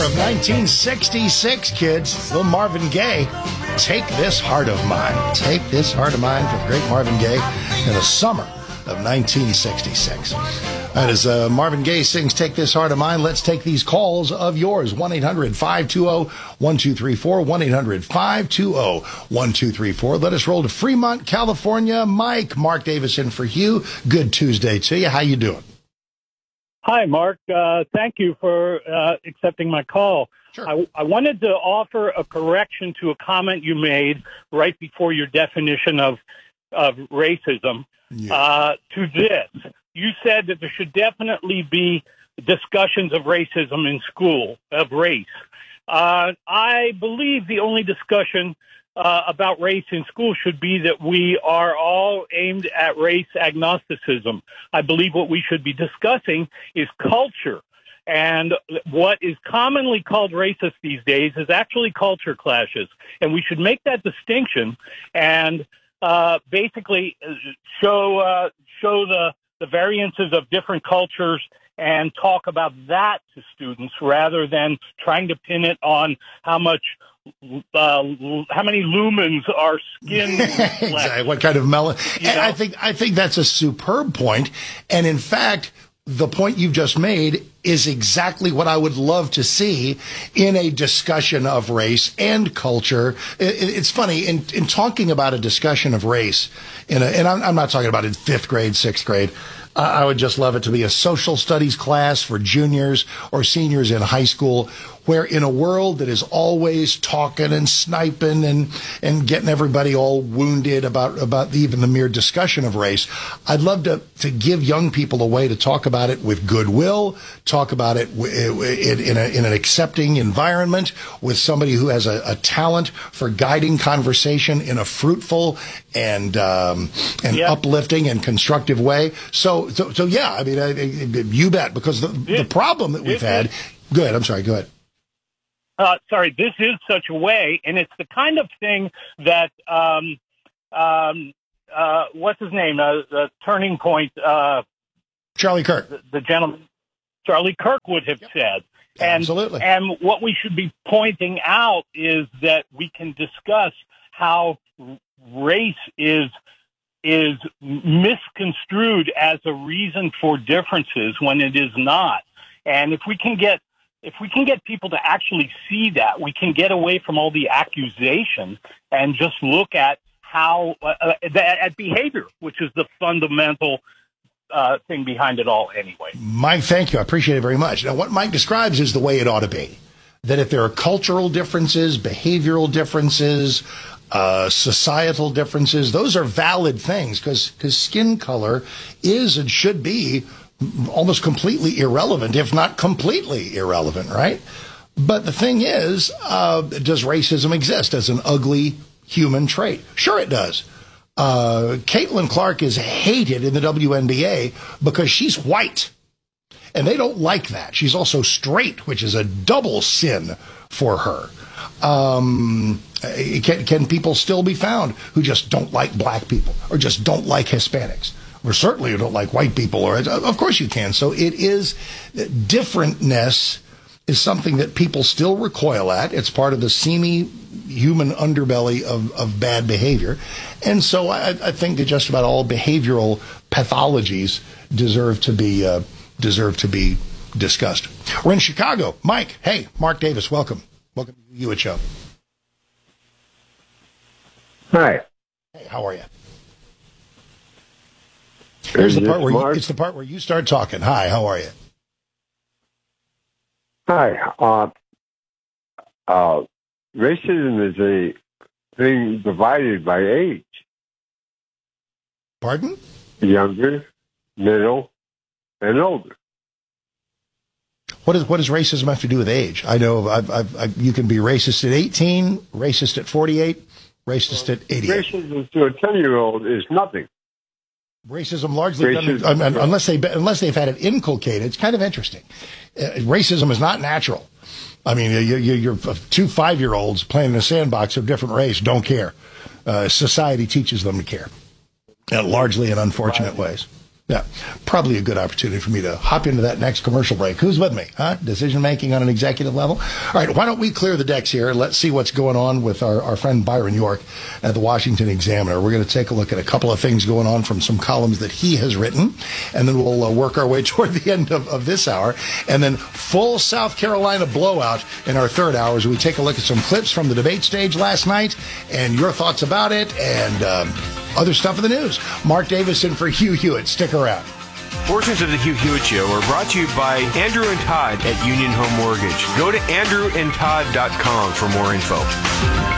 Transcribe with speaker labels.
Speaker 1: of 1966, kids. Little Marvin Gaye. Take This Heart of Mine. Take This Heart of Mine from the great Marvin Gaye in the summer of 1966. That is Marvin Gaye sings Take This Heart of Mine. Let's take these calls of yours. 1-800-520-1234. 1-800-520-1234. Let us roll to Fremont, California. Mike, Mark Davis in for Hugh. Good Tuesday to you. How you doing?
Speaker 2: Hi, Mark. Thank you for accepting my call.
Speaker 1: Sure.
Speaker 2: I wanted to offer a correction to a comment you made right before your definition of racism.
Speaker 1: Yeah.
Speaker 2: To this, you said that there should definitely be discussions of racism in school, of race. I believe the only discussion about race in school should be that we are all aimed at race agnosticism. I believe what we should be discussing is culture. And what is commonly called racist these days is actually culture clashes. And we should make that distinction and basically show the variances of different cultures and talk about that to students rather than trying to pin it on how many lumens our skin
Speaker 1: Exactly. What kind of melon? And I think that's a superb point. And in fact, the point you've just made is exactly what I would love to see in a discussion of race and culture. It's funny, in talking about a discussion of race, and I'm not talking about in 5th grade, 6th grade, I would just love it to be a social studies class for juniors or seniors in high school, where in a world that is always talking and sniping and getting everybody all wounded about even the mere discussion of race, I'd love to give young people a way to talk about it with goodwill, talk about it in an accepting environment with somebody who has a talent for guiding conversation in a fruitful and uplifting and constructive way. So yeah, I mean, you bet, because the problem that we've had. Go ahead. I'm sorry. Go ahead.
Speaker 2: This is such a way, and it's the kind of thing that what's his name? The Turning Point.
Speaker 1: Charlie Kirk.
Speaker 2: The gentleman, Charlie Kirk, would have said.
Speaker 1: Absolutely.
Speaker 2: And what we should be pointing out is that we can discuss how race is misconstrued as a reason for differences when it is not. And if we can get people to actually see that, we can get away from all the accusation and just look at how at behavior, which is the fundamental thing behind it all anyway.
Speaker 1: Mike, thank you. I appreciate it very much. Now, what Mike describes is the way it ought to be. That if there are cultural differences, behavioral differences, societal differences, those are valid things, because skin color is and should be almost completely irrelevant, if not completely irrelevant, right? But the thing is, does racism exist as an ugly human trait? Sure it does. Caitlin Clark is hated in the WNBA because she's white, and they don't like that. She's also straight, which is a double sin for her. Can people still be found who just don't like black people or just don't like Hispanics? Or certainly you don't like white people, or of course you can. So it is, differentness is something that people still recoil at. It's part of the seamy human underbelly of bad behavior. And so I think that just about all behavioral pathologies deserve to be discussed. We're in Chicago. Mike, hey, Mark Davis, welcome. Welcome to the Hewitt Show.
Speaker 3: Hi.
Speaker 1: Hey, how are you? Here's the part where it's the part where you start talking. Hi, how are you?
Speaker 3: Hi. Racism is a thing divided by age.
Speaker 1: Pardon?
Speaker 3: Younger, middle, and older.
Speaker 1: What does racism have to do with age? I know you can be racist at 18, racist at 48, racist at 88.
Speaker 3: Racism to a 10-year-old is nothing.
Speaker 1: Racism largely, unless they've had it inculcated, it's kind of interesting. Racism is not natural. I mean, you're 2 5-year-olds playing in a sandbox of different race don't care. Society teaches them to care, largely in unfortunate ways. Yeah, probably a good opportunity for me to hop into that next commercial break. Who's with me? Decision making on an executive level. All right, why don't we clear the decks here and let's see what's going on with our friend Byron York at the Washington Examiner. We're going to take a look at a couple of things going on from some columns that he has written, and then we'll work our way toward the end of this hour. And then full South Carolina blowout in our third hour as we take a look at some clips from the debate stage last night and your thoughts about it and other stuff in the news. Mark Davison for Hugh Hewitt. Stick around.
Speaker 4: Portions of the Hugh Hewitt Show are brought to you by Andrew and Todd at Union Home Mortgage. Go to andrewandtodd.com for more info.